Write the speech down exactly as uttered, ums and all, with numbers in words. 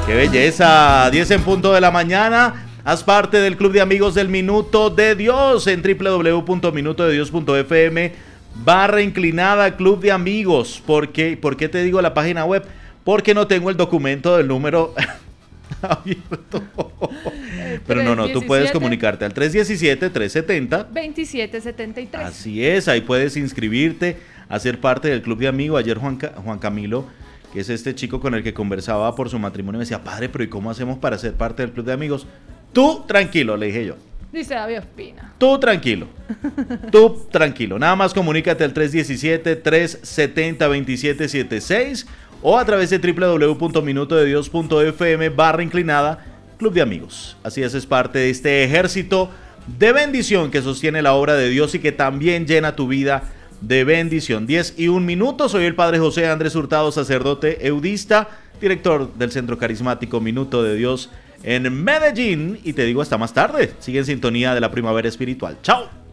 ¡Qué belleza! diez en punto de la mañana. Haz parte del Club de Amigos del Minuto de Dios en doble u doble u doble u punto minuto de dios punto efe eme barra inclinada Club de Amigos. ¿Por qué? ¿Por qué te digo la página web? Porque no tengo el documento del número abierto. Pero no, no, tú puedes comunicarte al tres uno siete, tres siete cero, veintisiete setenta y tres. Así es, ahí puedes inscribirte a ser parte del Club de Amigos. Ayer Juan, Juan Camilo, que es este chico con el que conversaba por su matrimonio, me decía, padre, pero ¿y cómo hacemos para ser parte del Club de Amigos? Tú tranquilo, le dije yo. Dice David Ospina. Tú tranquilo. Tú tranquilo. Nada más comunícate al tres uno siete, tres siete cero, veintisiete setenta y seis o a través de doble u doble u doble u punto minuto de dios punto efe eme barra inclinada Club de Amigos. Así es, es parte de este ejército de bendición que sostiene la obra de Dios y que también llena tu vida de bendición. diez y un minutos. Soy el padre José Andrés Hurtado, sacerdote eudista, director del Centro Carismático Minuto de Dios en Medellín, y te digo hasta más tarde. Sigue en sintonía de la Primavera Espiritual. ¡Chao!